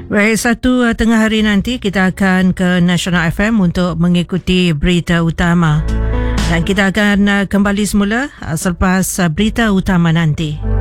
Baik, tengah hari nanti kita akan ke National FM untuk mengikuti berita utama. Dan kita akan kembali semula selepas berita utama nanti.